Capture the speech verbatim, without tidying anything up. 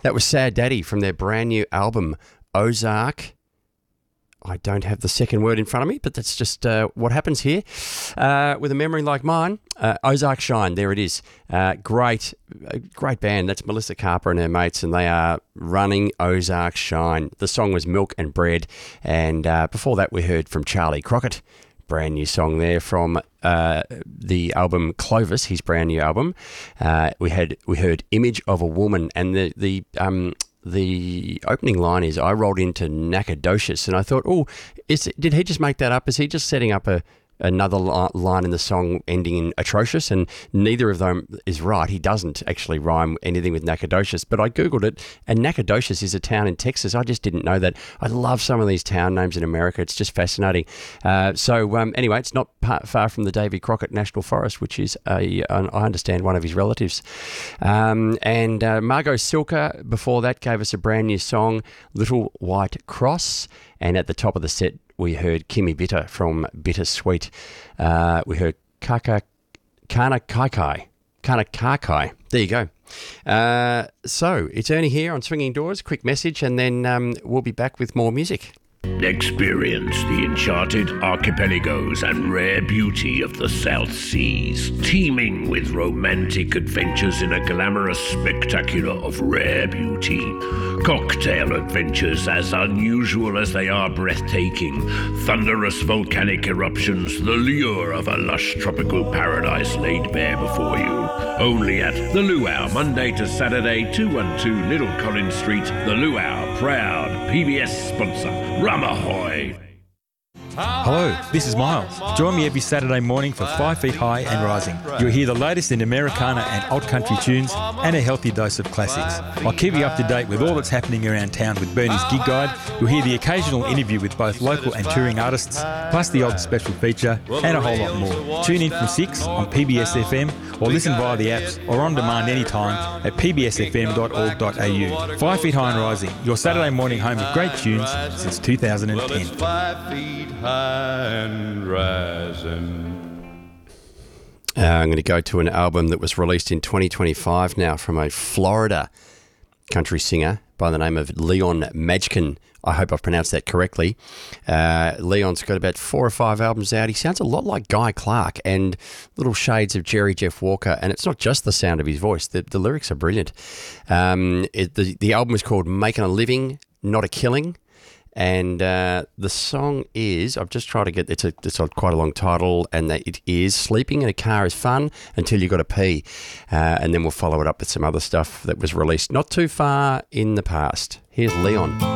That was Sad Daddy from their brand new album, Ozark. I don't have the second word in front of me, but that's just uh, what happens here. Uh, with a memory like mine, uh, Ozark Shine, there it is. Uh, great, uh, great band. That's Melissa Carper and her mates, and they are running Ozark Shine. The song was Milk and Bread, and uh, before that we heard from Charlie Crockett. Brand new song there from uh, the album Clovis, his brand new album. Uh, we had we heard Image of a Woman, and the the um, the opening line is, I rolled into Nacogdoches, and I thought, oh, is did he just make that up? Is he just setting up a another li- line in the song ending in atrocious? And neither of them is right. He doesn't actually rhyme anything with Nacogdoches, but I googled it, and Nacogdoches is a town in Texas. I just didn't know that. I love some of these town names in America. It's just fascinating. Uh, so um, anyway, it's not par- far from the Davy Crockett National Forest, which is, a, I understand, one of his relatives. Um, and uh, Margot Silka before that gave us a brand new song, Little White Cross, and at the top of the set we heard Kimmy Bitter from Bittersweet. Uh, we heard Kaka Kana Kaikai. Kana Kakai. There you go. Uh, so, it's Ernie here on Swinging Doors. Quick message, and then um, we'll be back with more music. Experience the enchanted archipelagos and rare beauty of the South Seas, teeming with romantic adventures in a glamorous spectacular of rare beauty. Cocktail adventures as unusual as they are breathtaking. Thunderous volcanic eruptions, the lure of a lush tropical paradise laid bare before you. Only at The Luau, Monday to Saturday, two one two Little Collins Street. The Luau, proud P B S sponsor. Rum ahoy! Hello, this is Miles. Join me every Saturday morning for Five Feet High and Rising. You'll hear the latest in Americana and old country tunes and a healthy dose of classics. I'll keep you up to date with all that's happening around town with Bernie's Gig Guide. You'll hear the occasional interview with both local and touring artists, plus the odd special feature, and a whole lot more. Tune in from six on P B S F M or listen via the apps or on demand anytime at p b s f m dot org dot a u. Five Feet High and Rising, your Saturday morning home of great tunes since two thousand ten. And rising. Uh, I'm going to go to an album that was released in twenty twenty-five now from a Florida country singer by the name of Leon Majkin. I hope I've pronounced that correctly. Uh, Leon's got about four or five albums out. He sounds a lot like Guy Clark and little shades of Jerry Jeff Walker. And it's not just the sound of his voice. The, the lyrics are brilliant. Um, it, the, the album is called Making a Living, Not a Killing. And uh, the song is, I've just tried to get, it's a, it's a quite a long title, and that it is Sleeping in a Car is Fun Until You Got to Pee. Uh, and then we'll follow it up with some other stuff that was released not too far in the past. Here's Leon.